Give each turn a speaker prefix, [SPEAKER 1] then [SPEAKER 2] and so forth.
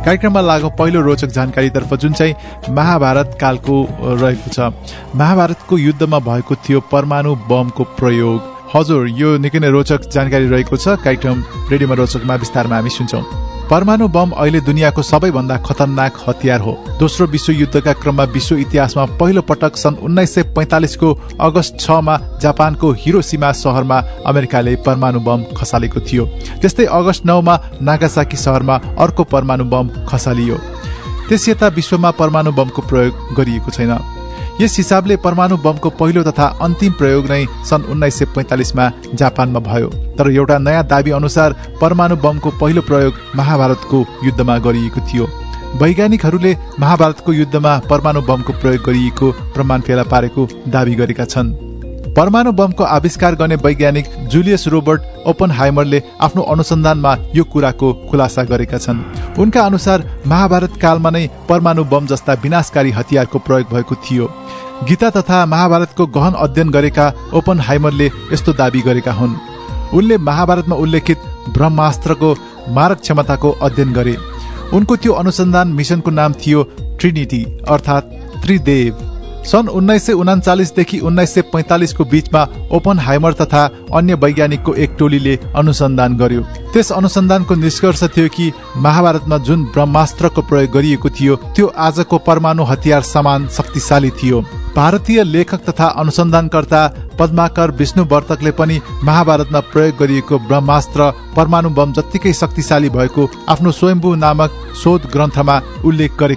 [SPEAKER 1] कार्यक्रममा लागौं पहिलो रोचक जानकारीतर्फ, जुन चाहिँ महाभारत कालको रहेको छ। महाभारतको युद्धमा भएको थियो परमाणु बमको प्रयोग। हजुर, यो निकै नै रोचक जानकारी रहेको छ। कार्यक्रम रेडियोमा रोचकमा विस्तारमा हामी सुन्छौं। परमाणु बम अहिले दुनियाँको सबैभन्दा खतरनाक हतियार हो। दोस्रो विश्वयुद्धका क्रममा विश्व इतिहासमा पहिलो पटक सन् 1945 को अगस्त 6 मा जापानको हिरोशिमा शहरमा अमेरिकाले परमाणु बम खसालेको थियो। त्यस्तै अगस्त 9 मा नागासाकी शहरमा अर्को परमाणु बम खसालियो। त्यसयता विश्वमा परमाणु बमको प्रयोग गरिएको छैन। यस हिसाबले परमाणु बमको पहिलो तथा अन्तिम प्रयोग नै सन् 1945 मा जापानमा भयो। तर एउटा नयाँ दाबी अनुसार परमाणु बमको पहिलो प्रयोग महाभारतको युद्धमा गरिएको थियो। वैज्ञानिकहरूले महाभारतको युद्धमा परमाणु बमको प्रयोग गरिएको प्रमाण फेला पारेको दाबी गरेका छन्। परमाणु बमको आविष्कार गर्ने वैज्ञानिक जुलियस रोबर्ट ओपनहाइमरले आफ्नो अनुसन्धानमा यो कुराको खुलासा गरेका छन्। उनका अनुसार महाभारत कालमा नै परमाणु बम जस्ता विनाशकारी हतियारको प्रयोग भएको थियो। गीता तथा महाभारतको गहन अध्ययन गरेका ओपनहाइमरले यस्तो दाबी गरेका हुन्। उनले महाभारतमा उल्लेखित ब्रह्मास्त्रको मारक क्षमताको अध्ययन गरे। उनको त्यो अनुसन्धान मिसनको नाम थियो ट्रिनिटी, अर्थात् त्रिदेव। सन् 1939 देखि 1945 को बीचमा ओपनहाइमर तथा अन्य वैज्ञानिकको एक टोलीले अनुसन्धान गर्यो। त्यस अनुसन्धानको निष्कर्ष थियो कि महाभारतमा जुन ब्रह्मास्त्रको प्रयोग गरिएको थियो त्यो आजको परमाणु हतियार समान शक्तिशाली थियो। भारतीय लेखक तथा अनुसन्धानकर्ता पद्माकर विष्णुवर्तकले पनि महाभारतमा प्रयोग गरिएको ब्रह्मास्त्र परमाणु बम जत्तिकै शक्तिशाली भएको आफ्नो स्वयम्भू नामक शोध ग्रन्थमा उल्लेख गरे।